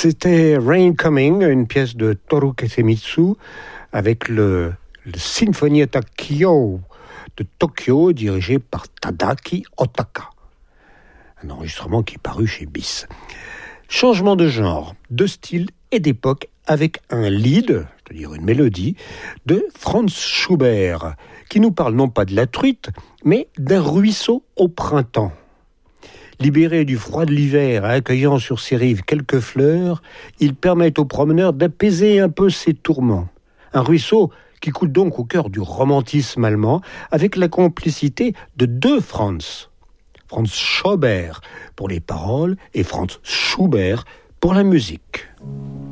C'était Rain Coming, une pièce de Toru Kesemitsu avec le Sinfonietta Kyo de Tokyo dirigé par Tadaaki Otaka. Un enregistrement qui est paru chez Bis. Changement de genre, de style et d'époque avec un lead, c'est-à-dire une mélodie, de Franz Schubert, qui nous parle non pas de la truite, mais d'un ruisseau au printemps. Libéré du froid de l'hiver, accueillant sur ses rives quelques fleurs, il permet aux promeneurs d'apaiser un peu ses tourments. Un ruisseau qui coule donc au cœur du romantisme allemand, avec la complicité de deux Franz. Franz Schubert pour les paroles et Franz Schubert pour la musique.